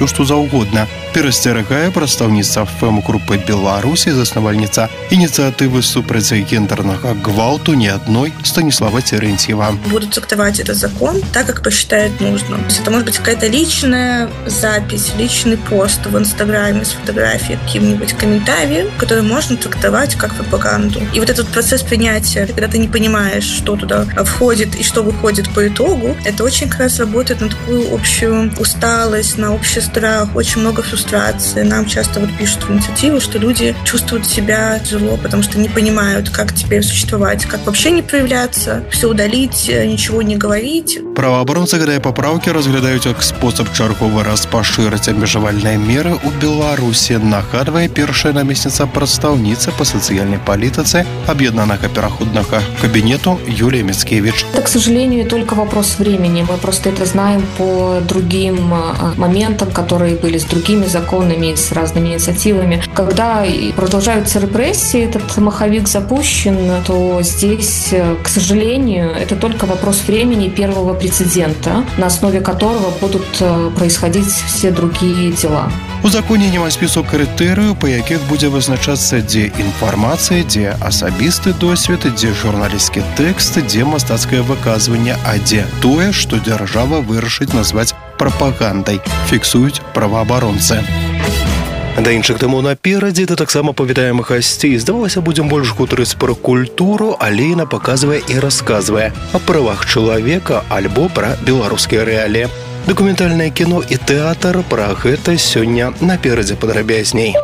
ўсё, што заўгодна, перасцерагае прадстаўніца ФМ-групы Беларусі, заснавальніца ініцыятывы супраць гендернага гвалту не одной Станислава Терентьева. Будут трактовать этот закон так, как посчитают нужным. То есть это может быть какая-то личная запись, личный пост в Инстаграме с фотографией, каким-нибудь комментарием, который можно трактовать как пропаганду. И вот этот процесс принятия, когда ты не понимаешь, что туда входит и что выходит по итогу, это очень как раз работает на такую общую усталость, на общий страх, очень много фрустрации. Нам часто вот пишут в инициативу, что люди чувствуют себя тяжело, потому что не понимают, как теперь существовать, как вообще не проявляться, все удалить, ничего не говорить. Праваабаронцы гэтыя папраўкі разглядаюць як спосаб чарговы раз пашырыць абмежавальныя меры ў Беларусі, нагадвае першая намесніца прадстаўніцы па сацыяльнай палітыцы Аб'яднанага пераходнага кабінету Юлія Мицкевич. Это, к сожалению, только вопрос времени. Мы просто это знаем по другим моментам, которые были с другими законами, с разными инициативами. Когда продолжаются репрессии, этот маховик запущен, то здесь, к сожалению, это только вопрос времени первого прецедента, на основе которого будут происходить все другие дела. У законе няма спісу крытэрыяў, па якіх будзе вызначацца, дзе інфармацыя, дзе асабісты досвед, дзе журналісцкі тэкст, дзе мастацкае выказванне, а дзе тое, што дзяржава вырашыць назваць прапагандай, фіксуюць праваабаронцы. Да іншых тэмаў наперадзе, да таксама павітаем гасцей. Здавалася, будзем больш гутарыць пра культуру, але яна паказвае і расказвае о правах чалавека альбо пра беларускія рэаліі. Дакументальнае кіно і тэатр, пра гэта сёння наперадзе падрабязней.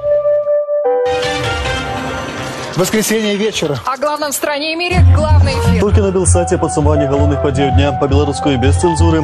Воскресенье вечера. О главном в стране и мире главный эфир. Только на Белсате подсумование головных подей дня по-белорусски без цензуры.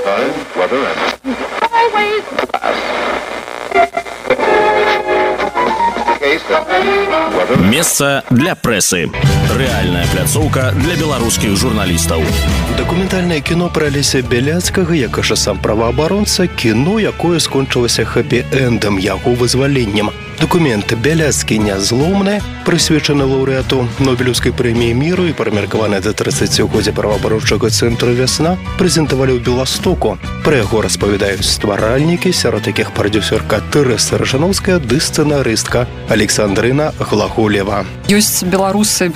Месца для прэсы. Рэальная пляцоўка для беларускіх журналістаў. Дакументальнае кіно пра Алеся Бяляцкага, як кажа сам праваабаронца, кіно, якое скончылася хэпі-эндам, яго вызваленнем. Документ «Бяляцкі нязломны», прысвечаны лаўрэату Нобелеўскай прэміі міру і прамеркаваны да 30-годдзя праваабарончага цэнтру «Вясна», прэзентавалі ў Беластоку. Пра яго распавядаюць стваральнікі, сярод якіх прадзюсерка Тэрэса Рашановская ды сцэнарыстка Александрына Глаголева. Ёсць беларусы,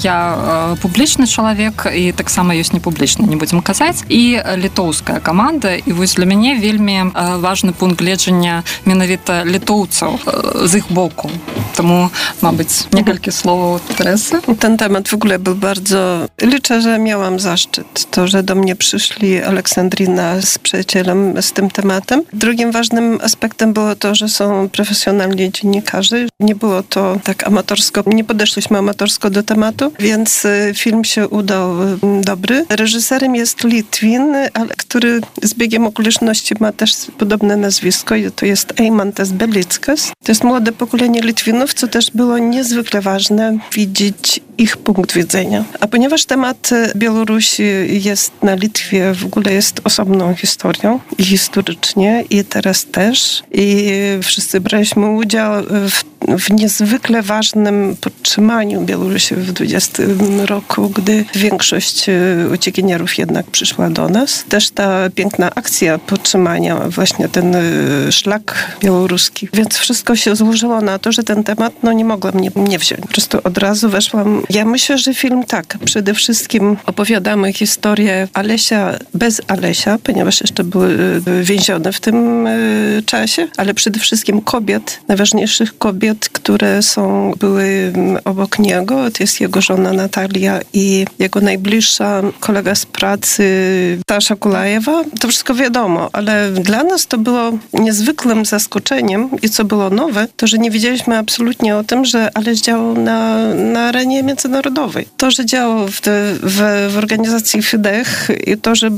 я публічны чалавек, і таксама ёсць непублічны, не будзем казаць, і літоўская каманда, і вось для мяне вельмі важны пункт гледжання менавіта літоўцаў z ich boku. Тому, mabыть, niektóre słowo Teresy. Ten temat w ogóle był bardzo... Liczę, że miałam zaszczyt. To, że do mnie przyszli Aleksandrina z przyjacielem z tym tematem. Drugim ważnym aspektem było to, że są profesjonalni dziennikarze. Nie było to tak amatorsko. Nie podeszliśmy amatorsko do tematu, więc film się udał dobry. Reżyserem jest Litwin, ale który z biegiem okoliczności ma też podobne nazwisko. To jest Eimantas Belickas. To jest młode pokolenie Litwinów, co też było niezwykle ważne widzieć ich punkt widzenia. A ponieważ temat Białorusi jest na Litwie, w ogóle jest osobną historią i historycznie, i teraz też. I wszyscy braliśmy udział w niezwykle ważnym podtrzymaniu Białorusi w 20 roku, gdy większość uciekinierów jednak przyszła do nas. Też ta piękna akcja podtrzymania, właśnie ten szlak białoruski. Więc wszystko się złożyło na to, że ten temat nie mogła mnie nie wziąć. Po prostu od razu weszłam. Ja myślę, że film tak. Przede wszystkim opowiadamy historię Alesia bez Alesia, ponieważ jeszcze były więzione w tym czasie, ale przede wszystkim kobiet, najważniejszych kobiet, które były obok niego. To jest jego żona Natalia i jego najbliższa kolega z pracy Tasza Kulajewa. To wszystko wiadomo, ale dla nas to było niezwykłym zaskoczeniem i co było nowe, to, że nie wiedzieliśmy absolutnie o tym, że Aleś działał na arenie międzynarodowej. To, że działał w organizacji Fidech i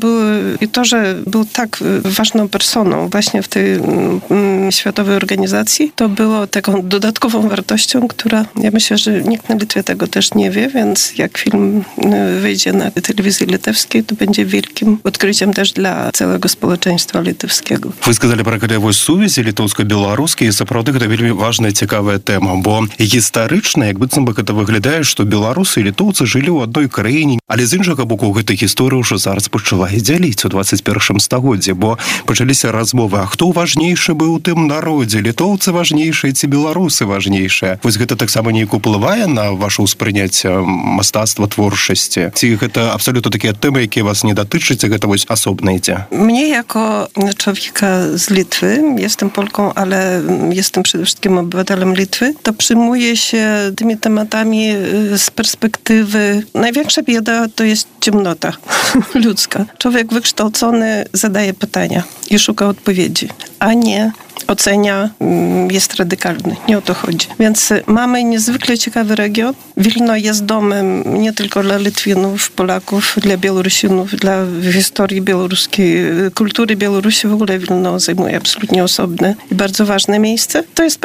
to, że był tak ważną personą właśnie w tej światowej organizacji, to było taką dodatkową wartością, która, ja myślę, że nikt na Litwie tego też nie wie, więc jak film wyjdzie na telewizji litewskiej, to będzie wielkim odkryciem też dla całego społeczeństwa litewskiego. Вы сказали про калявую сувязі літоўска-беларускай, і сапраўды гэта вельмі важная цікавая тэма, бо гістарычна, як быццам бы гэта выглядае, што беларусы і літоўцы жылі ў адной краіне, але з іншага боку гэта гісторыя ўжо зараз пачала дзяліць у 21 стагоддзі, бо пачаліся размовы, а хто важнейшы быў у тым народзе, літоўцы важнейшыя ці беларусы важнейшыя. Вось гэта таксама неяк уплывае на ваше ўспрыняцце мастацтва, творчасці? Ці гэта абсалютна такія тэмы, якія вас не датычаць, гэта вось асобна ідзе? Mnie jako człowieka z Litwy, jestem Polką, ale jestem przede wszystkim obywatelem Litwy, to przyjmuję się tymi tematami z perspektywy. Największa bieda to jest ciemnota ludzka. Człowiek wykształcony zadaje pytania i szuka odpowiedzi, a nie ocenia, jest radykalny. Nie o to chodzi. Więc mamy niezwykle ciekawy region. Wilno jest domem nie tylko dla Litwinów, Polaków, dla Białorusinów, dla historii białoruskiej, kultury Białorusi. W ogóle Wilno zajmuje absolutnie osobne i bardzo ważne miejsce. To jest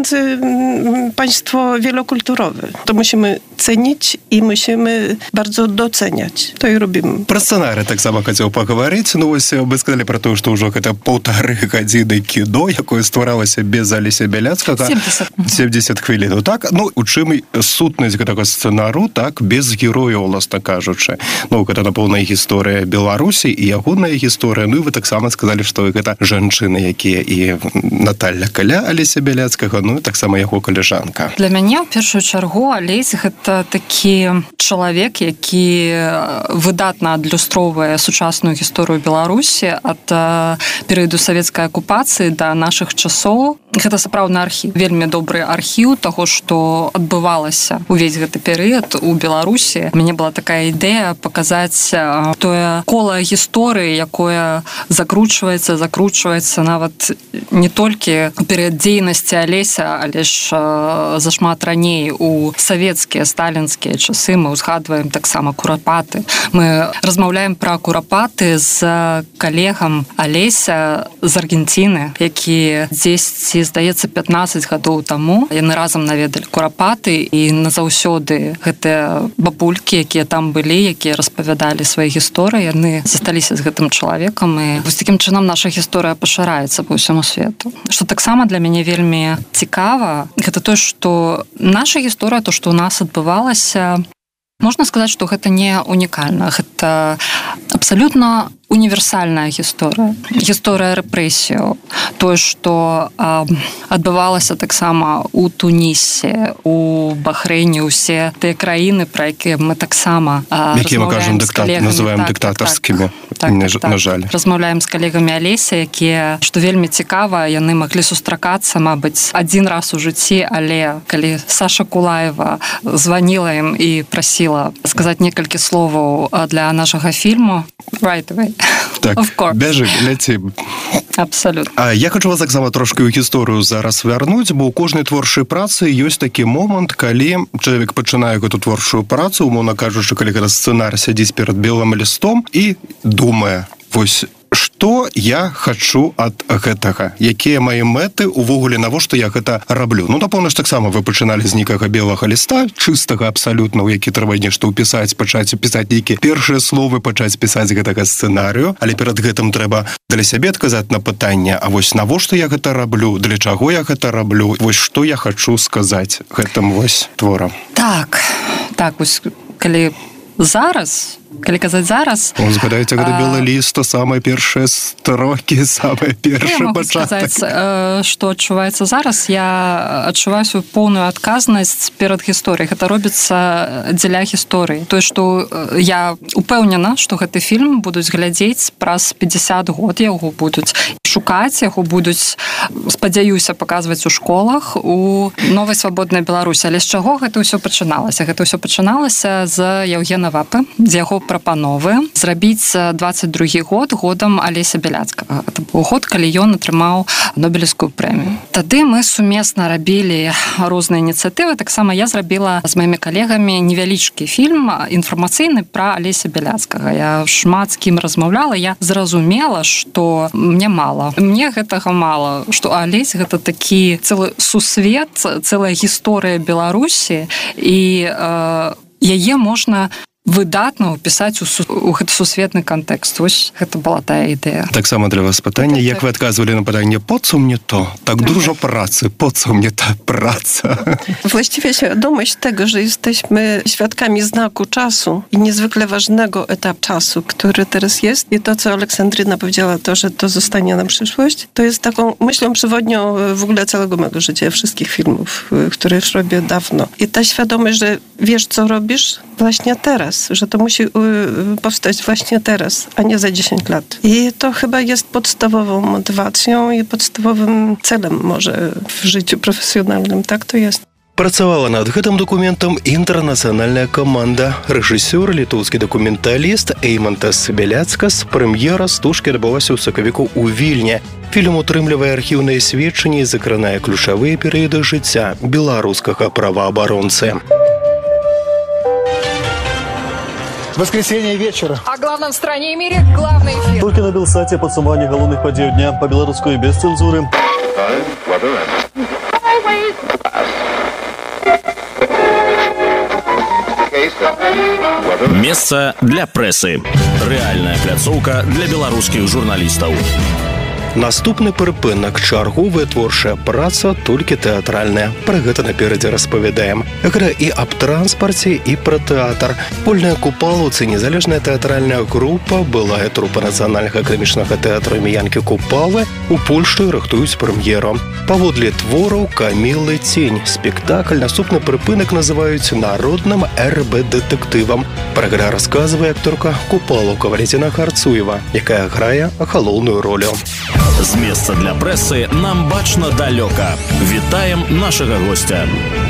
państwo wielokulturowe. To musimy cenić i musimy bardzo doceniać. To i robimy. Про сценарий так само хотел поговорить. Ну, ось вы сказали про то, что уже это 1,5 годины кино, якое стваралася без Алеся Бяляцкага. 70 хвілін. Так, ну, у чым сутнасць гэтага сцэнару, так, без герояў, уласна кажучы. Ну, гэта напэўна гісторыя Беларусі і ягоная гісторыя. Ну, і вы таксама сказалі, што гэта жанчыны, якія і Наталля Каля Алеся Бяляцкага, ну, і таксама яго калежанка. Для мяне, ў першую чаргу, Алесь гэта такі чалавек, які выдатна адлюстроўвае сучасную гісторыю Беларусі ад перыяду савецкай акупацыі да нашых часоў. Гэта сапраўдны архіў, вельмі добры архіў таго, што адбывалася увесь гэты перыяд у Беларусі. У мяне была такая ідэя паказаць тое кола гісторыі, якое закручваецца нават не толькі у перыяд дзейнасці Алеся, але ж зашмат раней у савецкія, сталінскія часы. Мы узгадваем таксама курапаты. Мы размаўляем пра курапаты з калегам Алеся з Аргенціны, які 10, здаецца, 15 гадоў таму. Яны разам наведалі курапаты, і назаўсёды гэтыя бабулькі, якія там былі, якія распавядалі свае гісторыі, яны засталіся з гэтым чалавекам, і вось такім чынам наша гісторыя пашыраецца па ўсяму свету. Што таксама для мяне вельмі цікава, гэта тое, што наша гісторыя, то, што ў нас адбывалася, можна сказаць, што гэта не унікальна. Гэта абсалютна універсальная гісторыя. Гісторыя рэпрэсіяў. Тое, што адбывалася таксама у Тунісе, у Бахрэйне, усе тыя краіны, пра якія мы таксама размаўляем з калегамі. Называем дыктатарскімі, на жаль. Размаўляем з калегамі Алеся, якія, што вельмі цікава, яны маглі сустракацца, мабыць, адзін раз у жыцці, але калі Саша Кулаева званіла ім і прасіла сказаць некалькі словаў для нашага фільму, right away. Так, бяжы, ляцім. Абсолютно. Я хочу вас таксама трошки ў гісторыю зараз вярнуць, бо ў кожнай творчай працы ёсць такі момант, калі чалавек пачынае гэту творчую працу, умоўна кажучы, калі гэта сцэнар сядзіць перад белым лістом і думае, вось, што я хачу ад гэтага? Якія мае мэты, увогуле, навошта я гэта раблю? Ну, напэўна ж, таксама вы пачыналі з нейкага белага ліста, чыстага абсалютна, у які трэба нешта ўпісаць, пачаць пісаць нейкія першыя словы, пачаць пісаць гэтага сцэнарыю, але перад гэтым трэба для сябе адказаць на пытанне, а вось навошта я гэта раблю, для чаго я гэта раблю, вось што я хачу сказаць гэтым вось творам. Так, вось, калі казаць зараз... Згадаеце, гэта белы ліст, то самыя першыя строкі, самыя першы пачатак. Я могу сказаць, што адчуваецца зараз. Я адчуваю сваю поўную адказнасць перад гісторыяй. Гэта робіцца дзеля гісторыі. Тое, што я упэўнена, што гэты фільм будуць глядзець праз 50 год, яго будуць шукаць, яго будуць, спадзяюся, паказваць у школах у новай свабоднай Беларусі. Але з чаго гэта ўсё пачыналася? Гэта ўсё пачыналася з Яўгена Вапы, з яго прапановы зрабіць 22 год годам Алеся Бяляцкага. Это быў год, калі ён атрымаў Нобелевскую прэмію. Тады мы сумесна рабілі розныя ініцыятывы. Таксама я зрабіла з маімі калегамі невялічкі фільм інфармацыйны пра Алеся Бяляцкага. Я шмат з кім размаўляла, я зразумела, што мне мала. Мне гэтага мала, што Алесь гэта такі цэлы сусвет, цэлая гісторыя Беларусі, і яе можна выдатна ўпісаць у гэты сусветны кантэкст. Вось гэта была тая ідэя. Таксама для вас пытанне, як вы адказвалі на пытанне «по co mnie to?» Tak dużo pracy, po co mnie ta praca? Właściwie świadomość tego, że jesteśmy świadkami znaku czasu i niezwykle ważnego etapu czasu, który teraz jest, i to, co Aleksandryna powiedziała, to, że to zostanie na przyszłość, to jest taką myślą przewodnią w ogóle całego mego życia, wszystkich filmów, które już robię dawno. I ta świadomość, że wiesz, co robisz właśnie teraz, że to musi powstać właśnie teraz, a nie za 10 lat. I to chyba jest podstawową motywacją i podstawowym celem może w życiu profesjonalnym. Tak to jest. Працавала над гэтым дакументам інтэрнацыянальная каманда. Рэжысёр, літоўскі дакументаліст Эймантас Бяляцкас. Прэм'ера стужкі адбылася ў сакавіку ў Вільні. Фільм утрымлівае архіўныя сведчанні і закранае ключавыя перыяды жыцця беларускага праваабаронцы. Воскресенье вечера. О главном в стране и мире главный эфир. Только на Белсате подсумование головных подей дня по-белорусски без цензуры. Месца для прэсы. Рэальная пляцоўка для беларускіх журналістаў. Наступны прыпынак, чарговая творчая праца, толькі тэатральная. Пра гэта наперадзе распавядаем. Гэта і аб транспарце, і пра тэатр. Вольная Купалаўцы, незалежная тэатральная група, былая трупа нацыянальнага акадэмічнага тэатра імя Янкі Купалы, у Польшчы рыхтуюць прэм'еру. Паводле твораў Камілы Цень. Спектакль наступны прыпынак называюць народным РБ-дэтэктывам. Пра гэта расказвае акторка Купалаўка Валентина Харцуева, якая грае галоўную ролю. З месца для прэсы нам бачна далёка. Вітаем нашага гостя.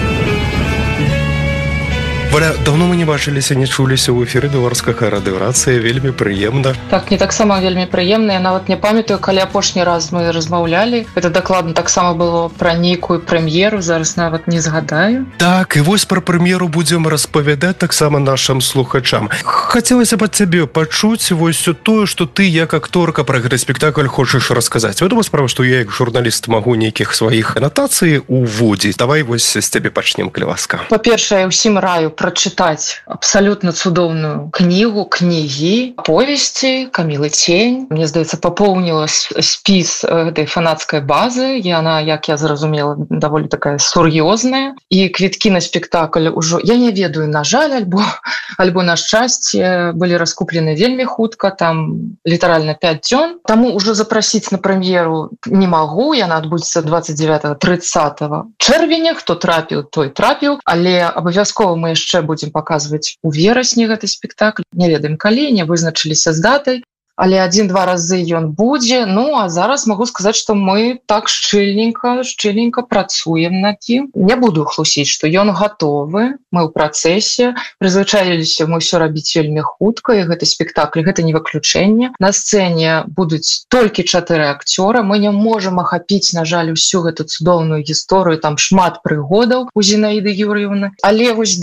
Валя, давно мы не бачыліся, не чуліся ў эфіры беларускага радыёрацыя, вельмі прыемна. Так, мне таксама вельмі прыемна, я нават не памятаю, калі апошні раз мы размаўлялі. Это дакладна таксама было пра нейкую прэм'еру, зараз нават не згадаю. Так, і вось пра прэм'еру будзем распавядаць таксама нашым слухачам. Хацелася б ад цябе пачуць вось тое, што ты як акторка пра гэты спектакль хочаш расказаць. Вядома справа, што я як журналіст магу нейкіх сваіх анатацый уводзіць. Давай вось з цябе пачнем, калі ласка. Па-першае, я ўсім раю прачытаць абсалютна цудоўную кнігі, повесці Камілы Цень. Мне здаецца, папоўніла спіс гэтай фанацкай базы. Яна, як я зразумела, даволі такая сур'ёзная. І квіткі на спектакль ужо, я не ведаю, на жаль, альбо на шчасце, былі раскуплены вельмі хутка, там літаральна 5 дзён. Таму ўжо запрасіць на прэм'еру не магу, яна адбудзецца 29-30 чэрвеня. Хто трапіў, той трапіў, але абавязкова мы яшчэ будем показывать у верасні гэты спектакль. Не ведаем калі, не вызначыліся з датай, але 1-2 разы ён будзе. Ну, а зараз могу сказаць, што мы так шчыльненька працуем над ім. Не буду хлусіць, што ён гатовы, мы ў працэсе, прызвычаіліся мы ўсё рабіць вельмі хутка, і гэты спектакль, гэта не выключэнне. На сцэне будуць толькі 4 акцёра, мы не можам ахапіць, на жаль, усю гэту цудоўную гісторыю, там шмат прыгодаў у Зінаіды Юр'еўны. Але вось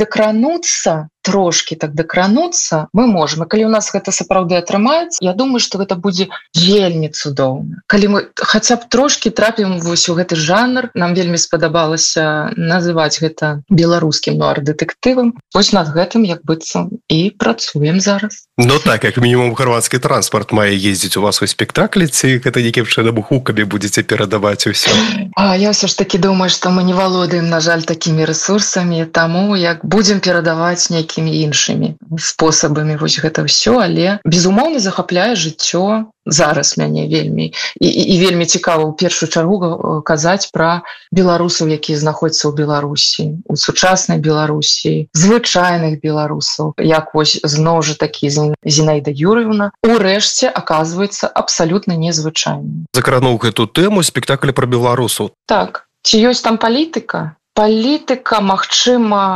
трошкі дакрануцца мы можам. І калі у нас гэта сапраўды атрымаецца, я думаю, што гэта будзе вельмі цудоўна. Калі мы хаця б трошкі трапім вось у гэты жанр, нам вельмі спадабалася называць гэта беларускім нуар-дэтэктывам. Вось над гэтым, як быццам, і працуем зараз. Ну так, як мінімум гарвацкі транспарт мае ездзіць у вас у спектаклі, ці гэта нейкім чынам гукамі будзеце перадаваць усё? Я ўсё ж такі думаю, што мы не валодаем, на жаль, такімі рэсурсамі, таму як будзем перадаваць нейкімі іншымі спосабамі вось гэта ўсё, але безумоўна захапляе жыццё зараз мяне вельмі. І вельмі цікава ў першую чаргу казаць пра беларусаў, якія знаходзяцца ў Беларусі, у сучаснай Беларусі, звычайных беларусаў, як вось зноў жа такі Зінаіда Юр'еўна, урэшце аказваецца абсалютна незвычайным. Закрануў гэту тэму спектакль пра беларусаў. Так, ці ёсць там палітыка? Палітыка, магчыма,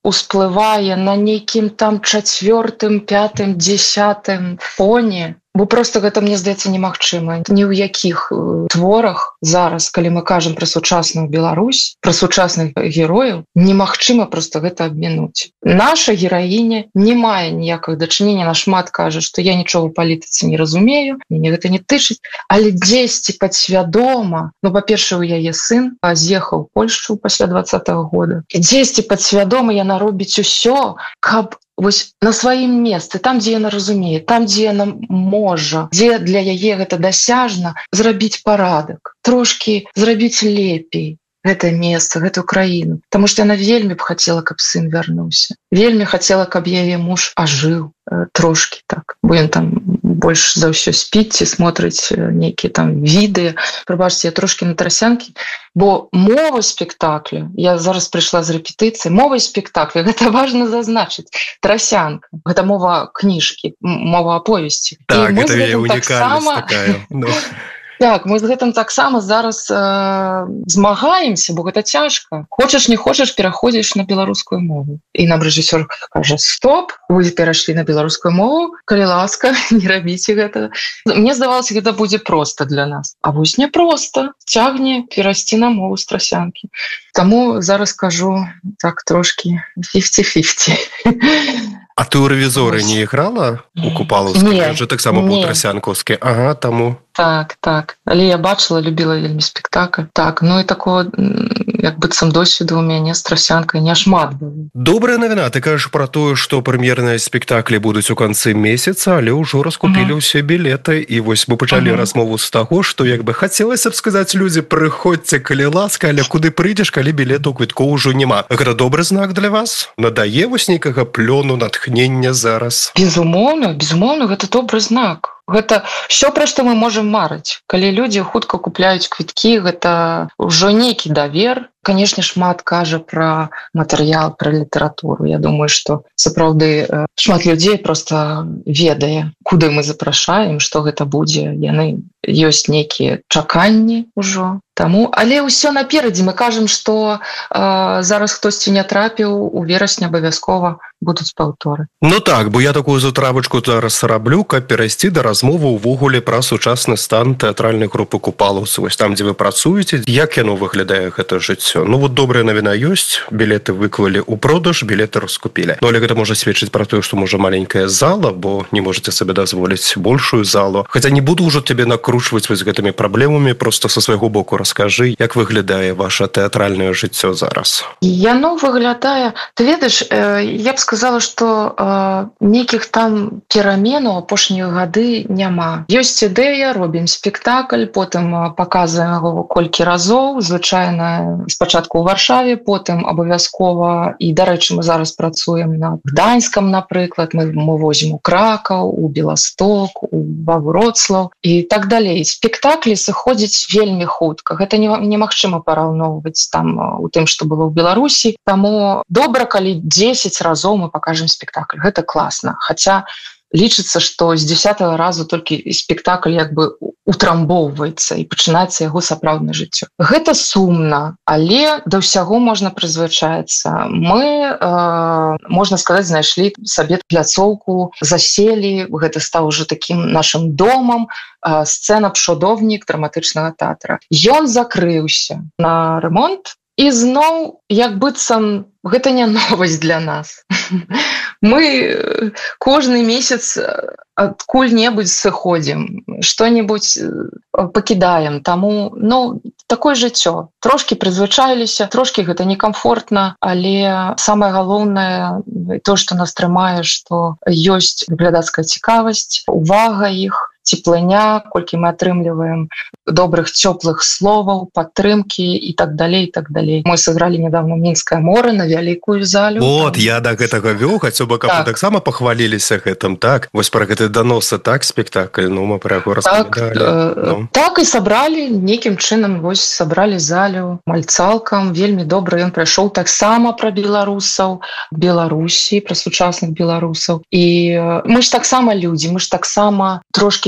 усплывае на нейкім там 4., 5., 10. фоне, бо просто гэта, мне здаецца, немагчыма. Ні ў якіх творах зараз, калі мы кажам пра сучасную Беларусь, пра сучасных герояў, немагчыма просто гэта абмінуць. Наша гераіня не мае ніякага дачынення, она шмат кажа, што я нічога ў палітыцы не разумею, мяне гэта не тычыць, але дзесьці падсвядома, па-першае, у яе сын з'ехаў у Польшчу пасля 20-го года, і дзесьці падсвядома яна робіць усё, каб вось на сваім месцы, там, дзе яна разумее, там, дзе яна можа, дзе для яе гэта дасяжна, зрабіць парадак, трошкі зрабіць лепей гэтае месца, гэтую краіну. Таму што яна вельмі б хацела, каб сын вярнуўся. Вельмі хацела, каб яе муж ажыў трошкі так. Бо ён там больш за ўсё спіць ці смотрыць нейкія там відэа. Прабачце, я трошкі на трасянкі, бо мова спектакля, я зараз прыйшла з рэпетыцыі, мова спектакля, гэта важна зазначыць. Трасянка, гэта мова кніжкі, мова аповесці. Так, гэта яе унікальнасць такая. Так, мы з гэтым таксама зараз змагаемся, бо гэта цяжка. Хочаш, не хочаш, пераходзіш на беларускую мову. І нам рэжысёр кажа: стоп, вы перайшлі на беларускую мову, калі ласка, не рабіце гэта. Мне здавалася, гэта будзе проста для нас. А вось не проста, цягне перайсці на мову з трасянкі. Таму зараз кажу так трошкі 50-50. А ты ў рэвізоры не іграла у Купалаўскай? Жа таксама быў трасянкаўскі. Ага, таму. Так. Але я бачыла, любіла вельмі спектакль. Так, і такого, як быццам досведу ў мяне з трасянкай не шмат было. Добрая навіна. Ты кажаш пра тое, што прэм'ерныя спектаклі будуць у канцы месяца, але ўжо раскупілі ўсе білеты. І вось мы пачалі размову з таго, што як бы хацелася б сказаць людзі: прыходзьце, калі ласка, але куды прыйдзеш, калі білетаў, квіткоў ужо няма. Гэта добры знак для вас? Надае вось нейкага плёну, натхнення зараз? Безумоўна, гэта добры знак. Гэта ўсё, пра што мы можам марыць. Калі людзі хутка купляюць квіткі, гэта ўжо нейкі давер. Канешне, шмат кажа пра матэрыял, пра літаратуру. Я думаю, што сапраўды шмат людзей проста ведае, куды мы запрашаем, што гэта будзе. Яны ёсць нейкія чаканні ўжо. Таму, але ўсё наперадзе. Мы кажам, што зараз хтосьці не трапіў, у верасні абавязкова будуць паўторы. Ну так, бо я такую затравачку зараз раблю, каб перайсці да размовы ўвогуле пра сучасны стан тэатральнай групы Купалаўцы. Вось там, дзе вы працуеце, як яно выглядае гэта жыццё? Ну вот добрая навіна ёсць, білеты выклалі ў продаж, білеты раскупілі. Ну але гэта можа сведчыць пра тое, што можа маленькая зала, бо не можаце сабе дазволіць большую залу. Хаця не буду ўжо тебе накручваць вось гэтымі праблемамі, просто са свайго боку раскажы, як выглядае ваша тэатральнае жыццё зараз. Яно выглядае, ты ведаеш, я б сказала, што нейкіх там пераменаў апошнія гады няма. Ёсць ідэя, робім спектакль, потым паказваем яго колькі разоў, звычайна спачатку ў Варшаве, потым абавязкова, і, дарэчы, мы зараз працуем на Гданьскам, напрыклад, мы возім у Кракаў, у Беласток, ва Вроцлаў і так далей. Спектаклі сыходзяць вельмі хутка. Гэта немагчыма параўноўваць там у тым, што было ў Беларусі. Таму добра, калі 10 разоў мы пакажем спектакль. Гэта класна. Хаця лічыцца, што з 10-го разу толькі спектакль як бы утрамбоўваецца і пачынаецца яго сапраўднае жыццё. Гэта сумна, але да ўсяго можна прызвычаецца. Мы, можна сказаць, знайшлі сабе пляцоўку, заселі, гэта стаў ужо такім нашым домам, сцэна «Пшодовнік» драматычнага тэатра. Ён закрыўся на ремонт, і зноў, як быццам, гэта не новасць для нас. Мы кожны месяц адкуль-небудзь сыходзім, што-небудзь пакідаем. Таму, такое жыццё. Трошкі прызвычаіліся, трошкі гэта некамфортна, але самае галоўнае, то, што нас трымае, што ёсць глядацкая цікавасць, увага іх, цеплыня, колькі мы атрымліваем добрых, цёплых словаў, падтрымкі і так далей, і так далей. Мы сыгралі недавно «Мінскае море» на вялікую залю. Вот, я да гэтага вёў, хацеў бы, каб вы таксама пахваліліся гэтым, так? Вось пра гэты даносы, так, спектакль, мы пра яго распавядалі. Так, і сабралі, нейкім чынам, вось, сабралі залю мальцалкам, вельмі добра ён прайшоў таксама пра беларусаў, Беларусі, пра сучасных беларусаў. І мы ж таксама людзі, мы ж таксама трошкі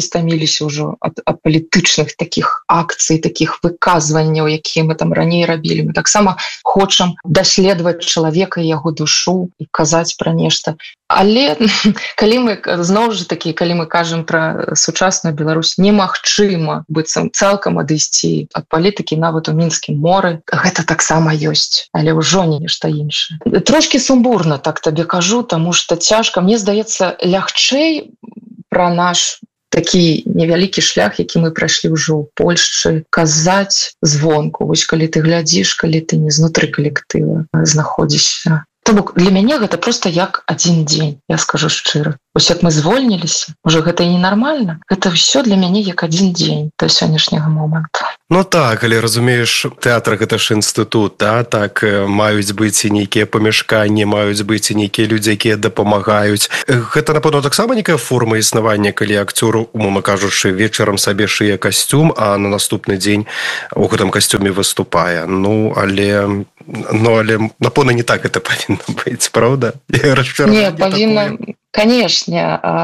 стаміліся ўжо ад палітычных такіх акцый, такіх выказванняў, якія мы там раней рабілі. Мы таксама хочам даследаваць чалавека і яго душу і казаць пра нешта. Але калі мы зноў жа такі, калі мы кажам пра сучасную Беларусь, немагчыма быццам цалкам адысці ад палітыкі нават у Мінскім моры. Гэта таксама ёсць, але ўжо не нешта іншае. Трошкі сумбурна так табе кажу, таму што цяжка, мне здаецца, лягчэй пра наш такі невялікі шлях, які мы прайшлі ўжо ў Польшчы, казаць звонку. Вось калі ты глядзіш, калі ты не знутры калектыва знаходзішся. То бок для мяне гэта проста як адзін дзень, я скажу шчыра. Вось як мы звольніліся, уже гэта і ненармальна. Гэта ўсё для мяне як адзін дзень да сённяшняга моманту. Ну так, але разумееш, тэатр гэта ж інстытут, да? Так маюць быць і нейкія памяшканні, маюць быць і нейкія людзі, якія дапамагаюць. Гэта, напэўна, таксама некая форма існавання, калі акцёр, умоўна кажучы, вечарам сабе шые касцюм, а на наступны дзень у гэтым касцюме выступае. Але, напэўна, не так гэта павінна быць, правда? Не, павінна... Канешне,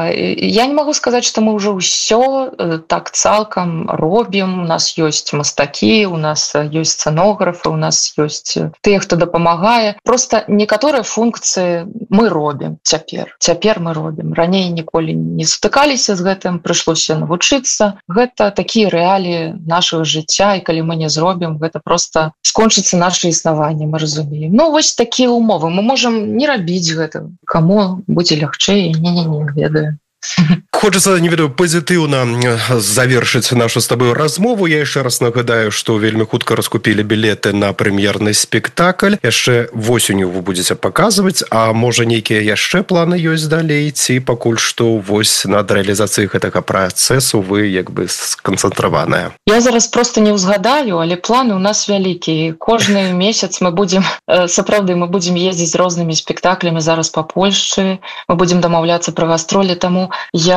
я не магу сказаць, што мы ўжо ўсё так цалкам робім. У нас ёсць мастакі, у нас ёсць сцэнографы, у нас ёсць тыя, хто дапамагае. Проста некаторыя функцыі мы робім цяпер. Цяпер мы робім. Раней ніколі не сутыкаліся з гэтым, прыйшлося навучыцца. Гэта такія рэаліі нашага жыцця, і калі мы не зробім, гэта проста скончыцца наше існаванне, мы разумеем. Ну, вось такія умовы. Мы можам не рабіць гэта. Каму будзе лягчэй, не ведаю. Хочется, не ведаю, позитыўна завершыць нашу з табою размову. Я яшчэ раз нагадаю, што вельмі хутка раскупілі білеты на прэм'ерны спектакль. Яшчэ восенню вы будзеце паказваць, а можа нейкія яшчэ планы ёсць далей, ці пакуль што вось над рэалізацыяй гэтага працэсу вы як бы сканцэнтраваная? Я зараз просто не ўзгадаю, але планы ў нас вялікія. Кожны месяц мы будзем, сапраўды, мы будзем ездзіць з рознымі спектаклямі зараз па Польшчы, мы будзем дамаўляцца пра гастролі, таму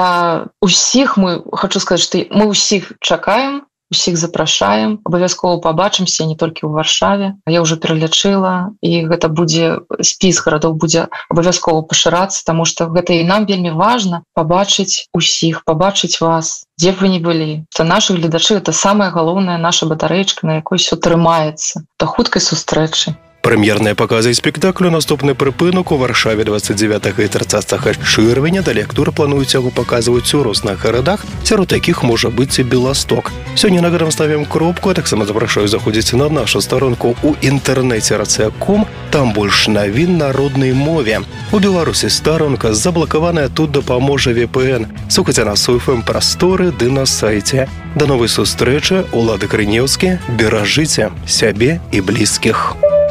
хочу сказаць, што мы ўсіх чакаем, усіх запрашаем, абавязкова пабачымся не толькі ў Варшаве. Я ўжо пералічыла, і гэта будзе, спіс гарадоў будзе абавязкова пашырацца, таму што гэта і нам вельмі важна пабачыць усіх, пабачыць вас, дзе б вы не былі. То нашы гледачы — гэта самая галоўная наша батарэечка, на якой ўсё трымаецца. Да хуткай сустрэчы. Прэм'ерныя паказы спектаклю наступны прыпынак у Варшаве 29 і 30 чэрвеня. Далей акторы плануюць яго паказваць у розных гарадах, сярод якіх можа быць і Беласток. Сёння на гэтым ставім кропку, а таксама запрашаю заходзіць на нашу старонку ў інтэрнэце racea.com. Там больш навін на роднай мове. У Беларусі старонка заблакаваная, тут дапаможа VPN. Слухайце нас у FM-прасторы ды на сайце. Да новай сустрэчы. Улады Крынеўскі. Беражыце сябе і блізкіх.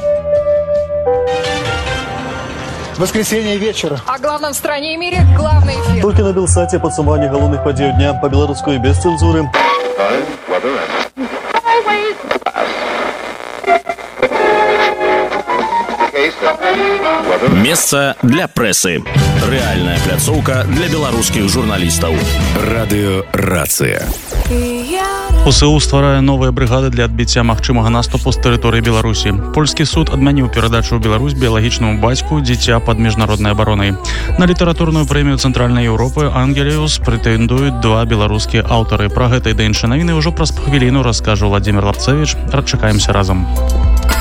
Воскресенье вечера. О главном в стране и мире главный эфир. Только на Белсате подсумование головных подей дня по-белорусски и без цензуры. Месца для прэсы. Рэальная пляцоўка для беларускіх журналістаў. Радыё «Рацыя». УСУ стварае новыя брыгады для адбіцця магчымага наступу з тэрыторыі Беларусі. Польскі суд адмяніў перадачу ў Беларусь біялагічнаму бацьку дзіця пад міжнароднай абаронай. На літаратурную прэмію Цэнтральнай Еўропы «Ангеліус» прэтэндуюць два беларускія аўтары. Пра гэта і да іншыя навіны ўжо праз хвіліну раскажа Владзімир Лапцевіч. Чакаемся разам.